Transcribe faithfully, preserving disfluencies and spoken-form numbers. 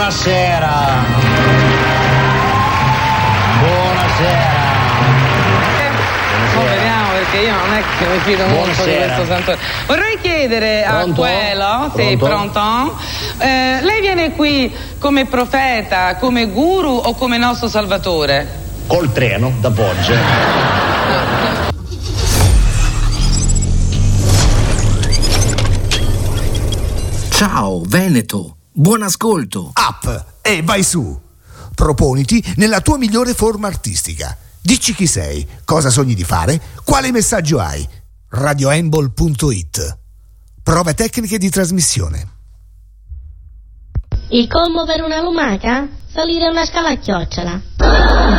Buonasera. Buonasera. Oh, vediamo, perché io non è che mi fido molto di questo santore. Vorrei chiedere Pronto? a quello, sì, Pronto? pronto? Eh, lei viene qui come profeta, come guru o come nostro salvatore? Col treno da Foggia. Ciao Veneto, buon ascolto. Up e vai su. Proponiti nella tua migliore forma artistica. Dici chi sei, cosa sogni di fare, quale messaggio hai. radioembol punto it. Prove tecniche di trasmissione. Il combo per una lumaca? Salire una scala a chiocciola.